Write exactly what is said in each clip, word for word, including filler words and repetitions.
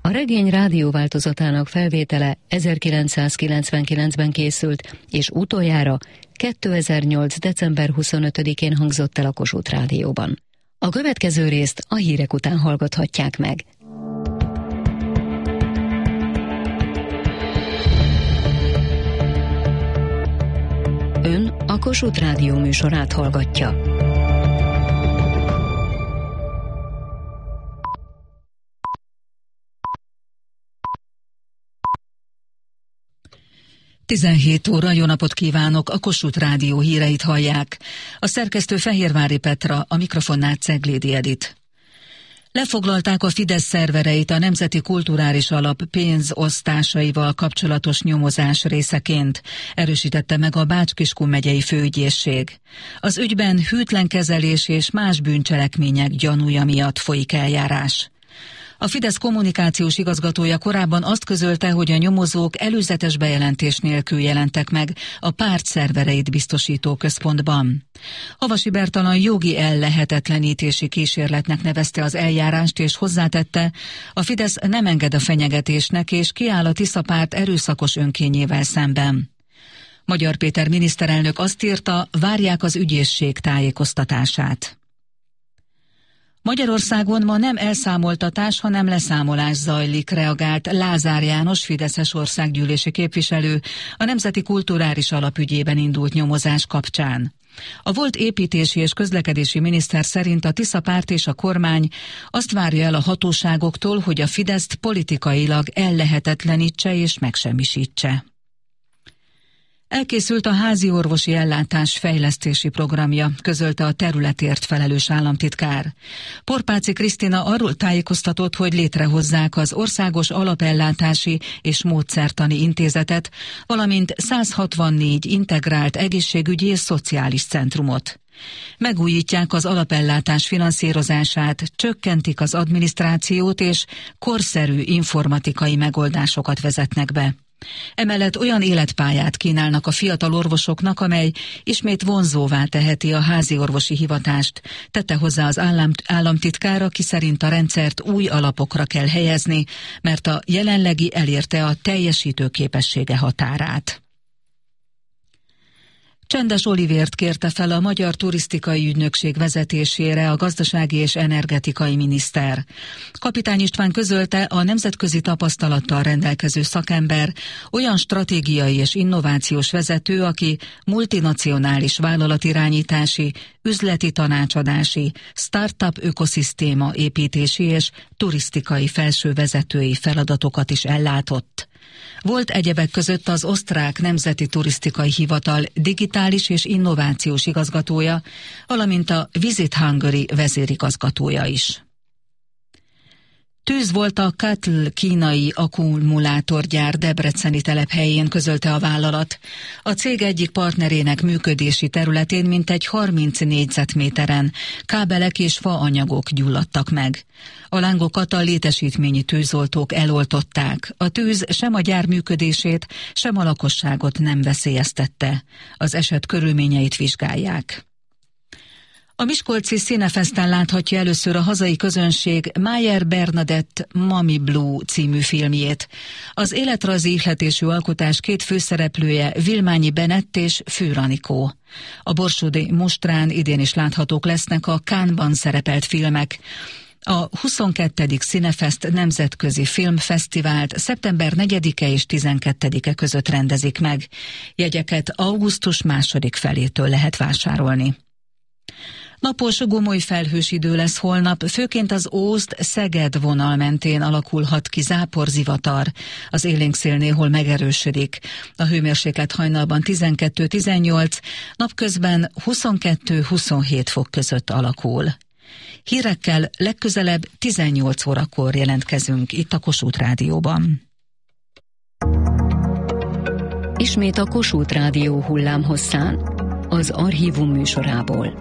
A regény rádióváltozatának felvétele ezerkilencszázkilencvenkilencben készült, és utoljára kétezer-nyolc. december huszonötödikén hangzott el a Kossuth Rádióban. A következő részt a hírek után hallgathatják meg. Ön a Kossuth Rádió műsorát hallgatja. tizenhét óra, jó napot kívánok, a Kossuth Rádió híreit hallják. A szerkesztő Fehérvári Petra, a mikrofonnál Ceglédi Edit. Lefoglalták a Fidesz szervereit a Nemzeti Kulturális Alap pénzosztásaival kapcsolatos nyomozás részeként, erősítette meg a Bács-Kiskun megyei főügyészség. Az ügyben hűtlen kezelés és más bűncselekmények gyanúja miatt folyik eljárás. A Fidesz kommunikációs igazgatója korábban azt közölte, hogy a nyomozók előzetes bejelentés nélkül jelentek meg a párt szervereit biztosító központban. Havasi Bertalan jogi ellehetetlenítési kísérletnek nevezte az eljárást, és hozzátette, a Fidesz nem enged a fenyegetésnek, és kiáll a Tisza párt erőszakos önkényével szemben. Magyar Péter miniszterelnök azt írta, várják az ügyészség tájékoztatását. Magyarországon ma nem elszámoltatás, hanem leszámolás zajlik, reagált Lázár János, fideszes országgyűlési képviselő a Nemzeti Kulturális Alap ügyében indult nyomozás kapcsán. A volt építési és közlekedési miniszter szerint a Tisza párt és a kormány azt várja el a hatóságoktól, hogy a Fideszt politikailag ellehetetlenítse és megsemmisítse. Elkészült a házi orvosi ellátás fejlesztési programja, közölte a területért felelős államtitkár. Porpáci Krisztina arról tájékoztatott, hogy létrehozzák az Országos Alapellátási és Módszertani Intézetet, valamint száz hatvannégy integrált egészségügyi és szociális centrumot. Megújítják az alapellátás finanszírozását, csökkentik az adminisztrációt és korszerű informatikai megoldásokat vezetnek be. Emellett olyan életpályát kínálnak a fiatal orvosoknak, amely ismét vonzóvá teheti a házi orvosi hivatást, tette hozzá az állam, államtitkár, aki szerint a rendszert új alapokra kell helyezni, mert a jelenlegi elérte a teljesítőképessége határát. Csendes Olivért kérte fel a Magyar Turisztikai Ügynökség vezetésére a gazdasági és energetikai miniszter. Kapitány István közölte, a nemzetközi tapasztalattal rendelkező szakember olyan stratégiai és innovációs vezető, aki multinacionális vállalatirányítási, üzleti tanácsadási, startup ökoszisztéma építési és turisztikai felső vezetői feladatokat is ellátott. Volt egyebek között az osztrák Nemzeti Turisztikai Hivatal digitális és innovációs igazgatója, valamint a Visit Hungary vezérigazgatója is. Tűz volt a Katl kínai akkumulátorgyár debreceni telephelyén, közölte a vállalat. A cég egyik partnerének működési területén mintegy harminc négyzetméteren kábelek és faanyagok gyulladtak meg. A lángokat a létesítményi tűzoltók eloltották. A tűz sem a gyár működését, sem a lakosságot nem veszélyeztette. Az eset körülményeit vizsgálják. A miskolci Színefeszten láthatja először a hazai közönség Mayer Bernadett Mami Blue című filmjét. Az életrajzi ihletésű alkotás két főszereplője Vilmányi Benett és Fűr Anikó. A borsodi mostrán idén is láthatók lesznek a Cannes-ban szerepelt filmek. A huszonkettedik Színefeszt nemzetközi filmfesztivált szeptember negyedike és tizenkettedike között rendezik meg. Jegyeket augusztus második felétől lehet vásárolni. Napos, gomoly felhős idő lesz holnap, főként az Ózd-Szeged vonal mentén alakulhat ki záporzivatar. Az élénk szél néhol megerősödik. A hőmérséklet hajnalban tizenkettő-tizennyolc, napközben huszonkettő-huszonhét fok között alakul. Hírekkel legközelebb tizennyolc órakor jelentkezünk itt a Kossuth Rádióban. Ismét a Kossuth Rádió hullámhosszán, az Archívum műsorából.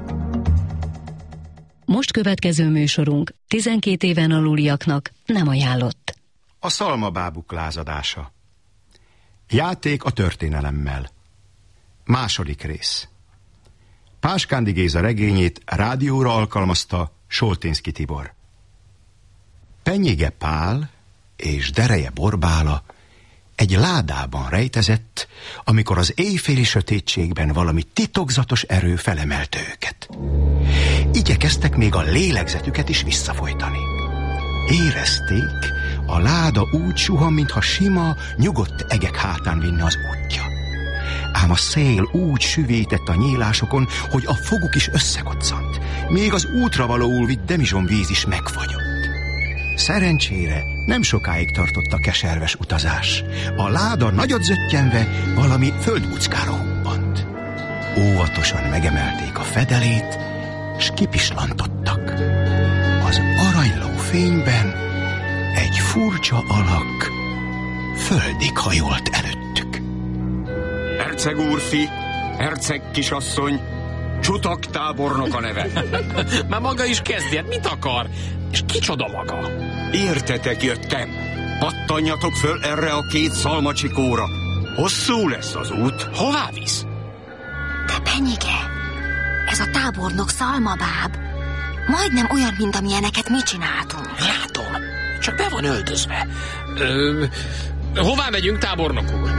Most következő műsorunk tizenkét éven aluliaknak nem ajánlott. A szalmabábuk lázadása. Játék a történelemmel. Második rész. Páskándi Géza regényét rádióra alkalmazta Solténszky Tibor. Pennyige Pál, és dereje Borbála egy ládában rejtezett, amikor az éjféli sötétségben valami titokzatos erő felemelte őket. Igyekeztek még a lélegzetüket is visszafolytani. Érezték, a láda úgy suhan, mintha sima, nyugodt egek hátán vinne az útja. Ám a szél úgy süvített a nyílásokon, hogy a foguk is összekoccant. Még az útra valóul vitt demizsonvíz is megfagyott. Szerencsére nem sokáig tartott a keserves utazás. A láda nagyot zöttyenve valami földbuckára huppant. Óvatosan megemelték a fedelét, s kipislantottak. Az aranyló fényben egy furcsa alak földig hajolt előttük. Herceg úrfi, herceg kisasszony, Csutak tábornok a neve. Már maga is kezdjen, mit akar? És kicsoda maga? Értetek jöttem. Pattanjatok föl erre a két szalmacsikóra. Hosszú lesz az út. Hová visz? De Penyike, ez a tábornok szalmabáb. Majdnem olyan, mint amilyeneket mi csináltunk. Látom, csak be van öltözve. Ö, hová megyünk, tábornok úr?